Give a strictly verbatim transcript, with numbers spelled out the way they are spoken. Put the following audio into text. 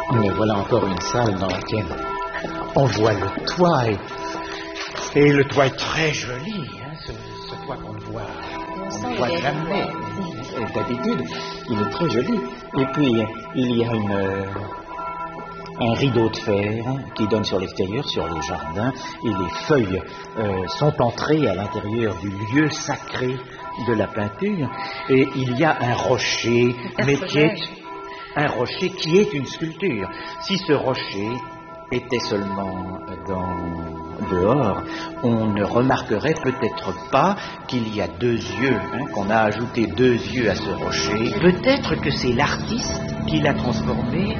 Mais voilà encore une salle dans laquelle on voit le toit et, et le toit est très joli, hein, ce, ce toit qu'on ne voit, on ne voit jamais. Et d'habitude, il est très joli. Et puis, il y a une, euh, un rideau de fer qui donne sur l'extérieur, sur le jardin, et les feuilles euh, sont entrées à l'intérieur du lieu sacré de la peinture. Et il y a un rocher, mais qui est un rocher qui est une sculpture. Si ce rocher était seulement dans, dehors, on ne remarquerait peut-être pas qu'il y a deux yeux, hein, qu'on a ajouté deux yeux à ce rocher. Peut-être que c'est l'artiste qui l'a transformé